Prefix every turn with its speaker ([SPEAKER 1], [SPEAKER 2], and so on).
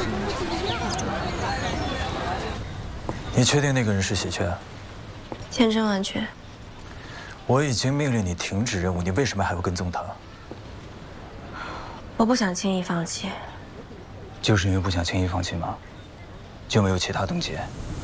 [SPEAKER 1] 你确定那个人是喜鹊？
[SPEAKER 2] 千真万确。
[SPEAKER 1] 我已经命令你停止任务，你为什么还要跟踪他？
[SPEAKER 2] 我不想轻易放弃。
[SPEAKER 1] 就是因为不想轻易放弃吗？就没有其他动机？